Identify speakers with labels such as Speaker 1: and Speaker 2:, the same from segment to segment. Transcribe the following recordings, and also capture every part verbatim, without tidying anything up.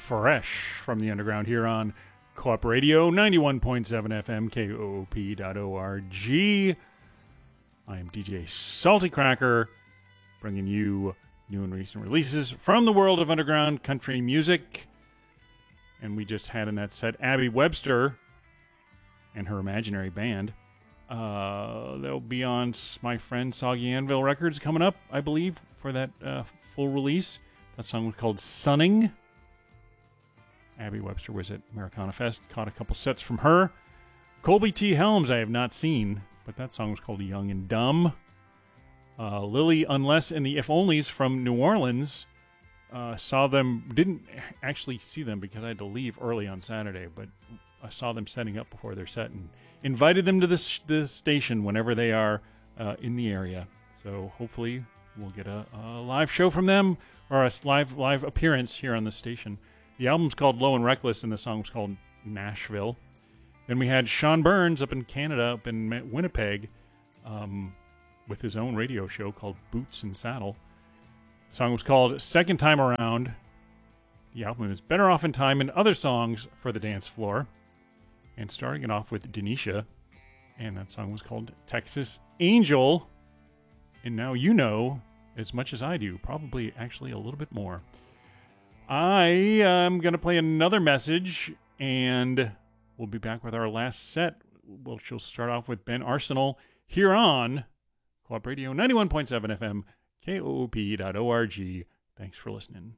Speaker 1: fresh from the underground here on Co-op Radio, ninety-one point seven F M, K O O P dot org. I am D J Salty Cracker, bringing you new and recent releases from the world of underground country music. And we just had in that set Abby Webster and her imaginary band. Uh, they'll be on my friend Soggy Anvil Records coming up, I believe, for that uh, full release. That song was called Sunning. Abby Webster was at Americana Fest. Caught a couple sets from her. Colby T. Helms I have not seen, but that song was called Young and Dumb. Uh, Lily Unless and the If Onlys from New Orleans. Uh, saw them, didn't actually see them because I had to leave early on Saturday, but I saw them setting up before their set and invited them to this, this station whenever they are uh, in the area. So hopefully we'll get a, a live show from them, or a live live appearance here on the station. The album's called Low and Reckless, and the song was called Nashville. Then we had Sean Burns up in Canada, up in Winnipeg, um, with his own radio show called Boots and Saddle. The song was called Second Time Around. The album is Better Off in Time and Other Songs for the Dance Floor. And starting it off with Denisha, and that song was called Texas Angel. And now you know as much as I do, probably actually a little bit more. I am going to play another message, and we'll be back with our last set, which will start off with Ben Arsenal here on Co-op Radio ninety-one point seven F M, K O O P dot org. Thanks for listening.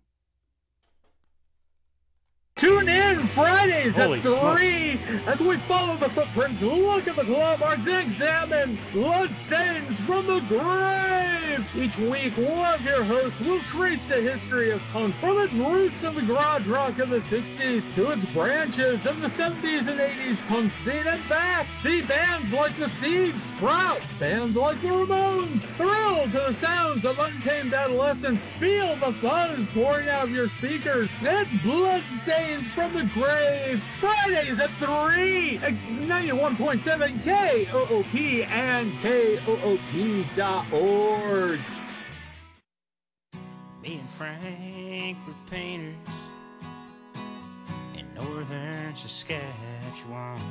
Speaker 2: Tune in Fridays
Speaker 1: Holy
Speaker 2: at three smokes. As we follow the footprints, look at the club marks, and examine bloodstains from the grave. Each week, one of your hosts will trace the history of punk from its roots in the garage rock of the sixties to its branches in the seventies and eighties punk scene and back. See bands like The Seeds, Sprout, bands like the Ramones. Thrill to the sounds of Untamed Adolescence. Feel the buzz pouring out of your speakers. It's Bloodstains from the Grave, Fridays at three at ninety-one point seven K O O P and K O O P dot org.
Speaker 3: Me and Frank were painters in northern Saskatchewan.